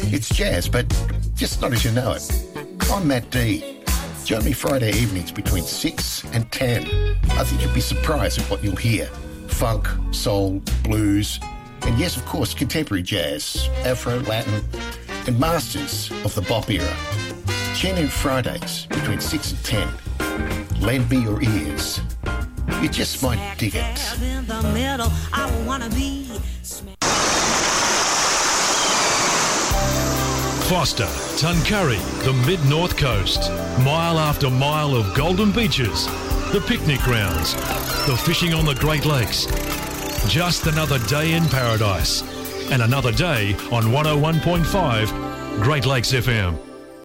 It's jazz, but just not as you know it. I'm Matt D. Join me Friday evenings between 6 and 10. I think you'll be surprised at what you'll hear. Funk, soul, blues, and yes, of course, contemporary jazz, Afro, Latin, and masters of the bop era. Tune in Fridays between 6 and 10. Lend me your ears. You just might dig it. Foster, Tuncurry, the mid-north coast. Mile after mile of golden beaches, the picnic grounds, the fishing on the Great Lakes. Just another day in paradise. And another day on 101.5 Great Lakes FM.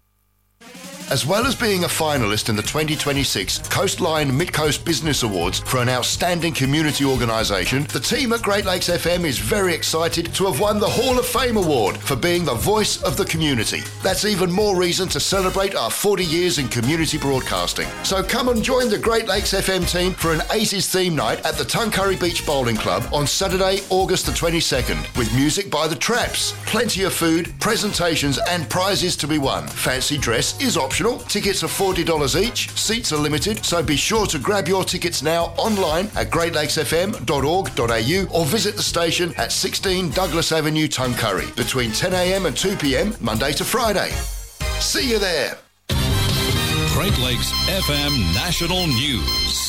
As well as being a finalist in the 2026 Coastline Mid-Coast Business Awards for an outstanding community organisation, the team at Great Lakes FM is very excited to have won the Hall of Fame Award for being the voice of the community. That's even more reason to celebrate our 40 years in community broadcasting. So come and join the Great Lakes FM team for an 80s theme night at the Tuncurry Beach Bowling Club on Saturday, August the 22nd, with music by the Traps, plenty of food, presentations and prizes to be won. Fancy dress is optional. Tickets are $40 each. Seats are limited, so be sure to grab your tickets now online at greatlakesfm.org.au or visit the station at 16 Douglas Avenue, Tuncurry, between 10 a.m. and 2 p.m, Monday to Friday. See you there. Great Lakes FM National News.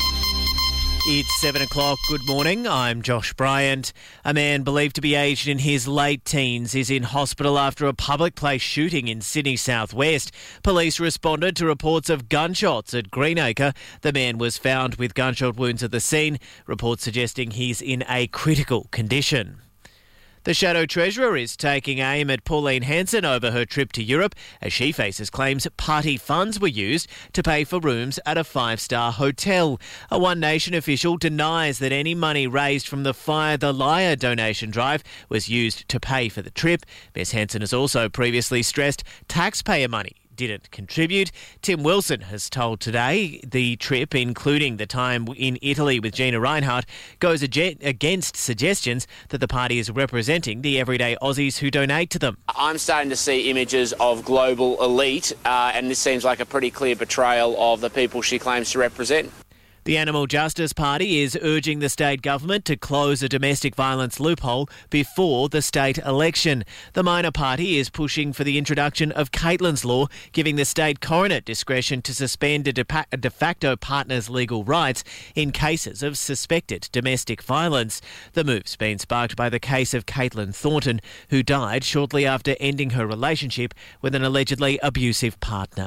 It's 7 o'clock. Good morning. I'm Josh Bryant. A man believed to be aged in his late teens is in hospital after a public place shooting in Sydney southwest. Police responded to reports of gunshots at Greenacre. The man was found with gunshot wounds at the scene, reports suggesting he's in a critical condition. The Shadow Treasurer is taking aim at Pauline Hanson over her trip to Europe as she faces claims party funds were used to pay for rooms at a five-star hotel. A One Nation official denies that any money raised from the Fire the Liar donation drive was used to pay for the trip. Ms Hanson has also previously stressed taxpayer money didn't contribute. Tim Wilson has told Today the trip, including the time in Italy with Gina Rinehart, goes against suggestions that the party is representing the everyday Aussies who donate to them. I'm starting to see images of global elite, and this seems like a pretty clear portrayal of the people she claims to represent. The Animal Justice Party is urging the state government to close a domestic violence loophole before the state election. The Minor Party is pushing for the introduction of Caitlin's Law, giving the state coroner discretion to suspend a de facto partner's legal rights in cases of suspected domestic violence. The move's been sparked by the case of Caitlin Thornton, who died shortly after ending her relationship with an allegedly abusive partner.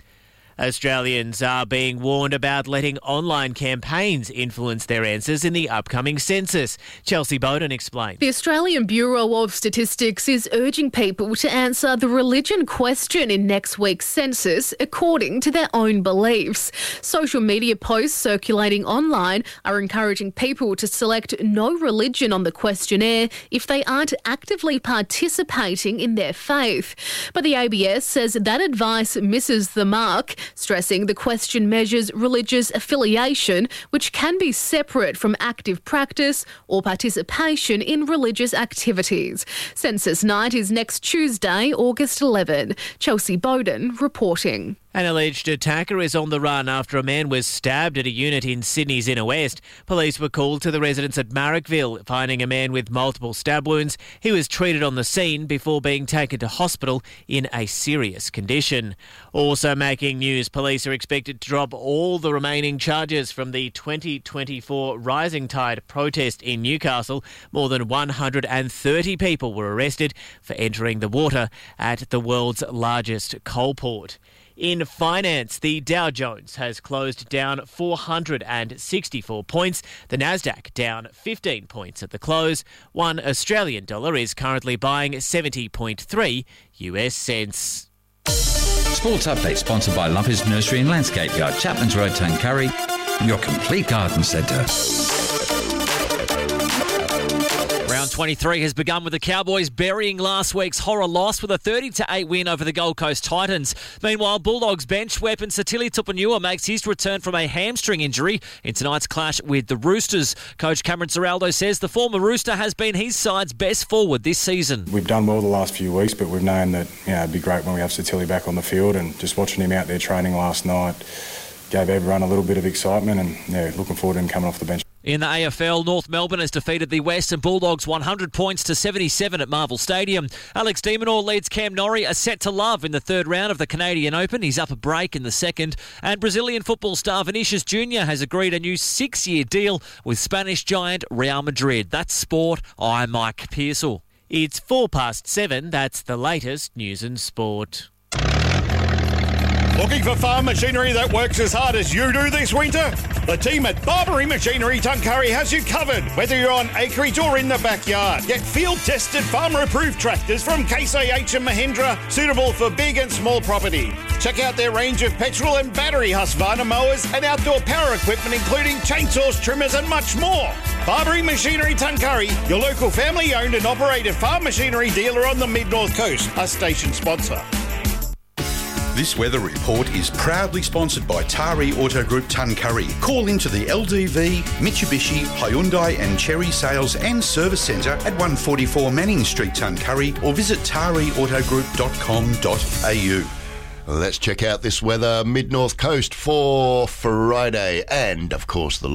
Australians are being warned about letting online campaigns influence their answers in the upcoming census. Chelsea Bowden explains. The Australian Bureau of Statistics is urging people to answer the religion question in next week's census according to their own beliefs. Social media posts circulating online are encouraging people to select no religion on the questionnaire if they aren't actively participating in their faith. But the ABS says that advice misses the mark, stressing the question measures religious affiliation, which can be separate from active practice or participation in religious activities. Census night is next Tuesday, August 11. Chelsea Bowden reporting. An alleged attacker is on the run after a man was stabbed at a unit in Sydney's inner west. Police were called to the residence at Marrickville, finding a man with multiple stab wounds. He was treated on the scene before being taken to hospital in a serious condition. Also making news, police are expected to drop all the remaining charges from the 2024 Rising Tide protest in Newcastle. More than 130 people were arrested for entering the water at the world's largest coal port. In finance, the Dow Jones has closed down 464 points. The Nasdaq down 15 points at the close. One Australian dollar is currently buying 70.3 US cents. Sports Update sponsored by Lumpy's Nursery and Landscape Yard, Chapman's Road, Tuncurry, your complete garden centre. Round 23 has begun with the Cowboys burying last week's horror loss with a 30-8 win over the Gold Coast Titans. Meanwhile, Bulldogs bench weapon Satili Tupanua makes his return from a hamstring injury in tonight's clash with the Roosters. Coach Cameron Ciraldo says the former Rooster has been his side's best forward this season. We've done well the last few weeks, but we've known that it'd be great when we have Satili back on the field, and just watching him out there training last night gave everyone a little bit of excitement, and looking forward to him coming off the bench. In the AFL, North Melbourne has defeated the Western Bulldogs 100 points to 77 at Marvel Stadium. Alex de Minaur leads Cam Norrie a set to love in the third round of the Canadian Open. He's up a break in the second. And Brazilian football star Vinicius Jr. has agreed a new 6-year deal with Spanish giant Real Madrid. That's sport. I'm Mike Pearsall. It's 7:04. That's the latest news and sport. Looking for farm machinery that works as hard as you do this winter? The team at Barbary Machinery Tuncurry has you covered, whether you're on acreage or in the backyard. Get field-tested, farmer-approved tractors from Case IH and Mahindra, suitable for big and small property. Check out their range of petrol and battery Husqvarna mowers and outdoor power equipment, including chainsaws, trimmers and much more. Barbary Machinery Tuncurry, your local family-owned and operated farm machinery dealer on the Mid-North Coast, a station sponsor. This weather report is proudly sponsored by Tari Auto Group Tuncurry. Call into the LDV, Mitsubishi, Hyundai and Cherry Sales and Service Centre at 144 Manning Street, Tuncurry, or visit tariautogroup.com.au. Let's check out this weather, Mid-North Coast for Friday and, of course, the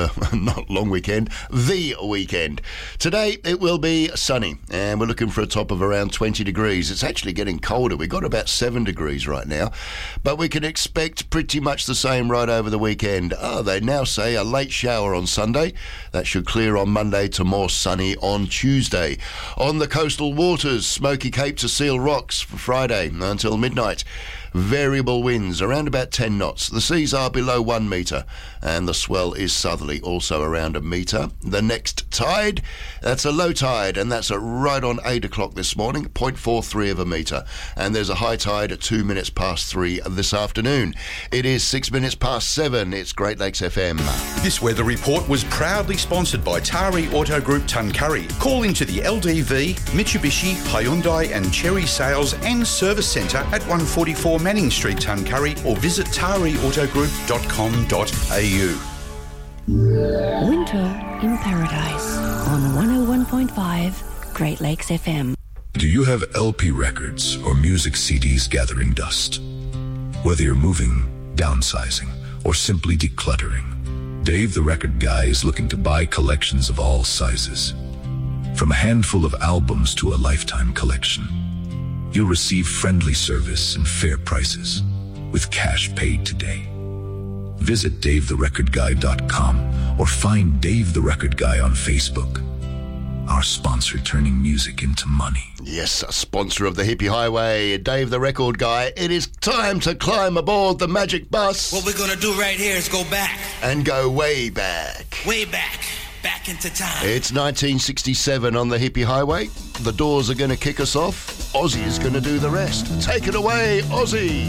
weekend. Today, it will be sunny and we're looking for a top of around 20 degrees. It's actually getting colder. We've got about 7 degrees right now, but we can expect pretty much the same right over the weekend. They now say a late shower on Sunday. That should clear on Monday to more sunny on Tuesday. On the coastal waters, Smoky Cape to Seal Rocks for Friday until midnight. Variable winds around about 10 knots. The seas are below 1 metre and the swell is southerly, also around 1 metre. The next tide, that's a low tide, and that's at right on 8 o'clock this morning, 0.43 of a metre. And there's a high tide at 2 minutes past 3 this afternoon. It is 6 minutes past 7. It's Great Lakes FM. This weather report was proudly sponsored by Tari Auto Group Tuncurry. Call into the LDV, Mitsubishi, Hyundai and Cherry Sales and Service Centre at 144 Manning Street, Tuncurry, or visit tariautogroup.com.au. Winter in Paradise on 101.5 Great Lakes FM. Do you have LP records or music CDs gathering dust? Whether you're moving, downsizing, or simply decluttering, Dave the Record Guy is looking to buy collections of all sizes. From a handful of albums to a lifetime collection, you'll receive friendly service and fair prices with cash paid today. Visit DaveTheRecordGuy.com or find Dave the Record Guy on Facebook. Our sponsor turning music into money. Yes, a sponsor of the Hippie Highway, Dave the Record Guy. It is time to climb aboard the magic bus. What we're going to do right here is go back. And go way back. Way back. Back into time. It's 1967 on the Hippie Highway. The Doors are going to kick us off. Ozzy is going to do the rest. Take it away, Ozzy.